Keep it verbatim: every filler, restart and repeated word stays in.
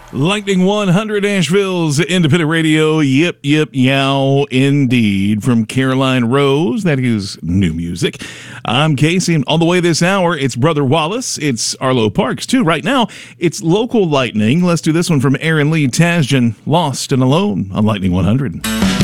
Lightning one hundred, Asheville's independent radio. Yip, yip, yow, indeed. From Caroline Rose, that is new music. I'm Casey, and on the way this hour, it's Brother Wallace. It's Arlo Parks, too. Right now, it's local lightning. Let's do this one from Aaron Lee Tasjan, Lost and Alone on Lightning one hundred.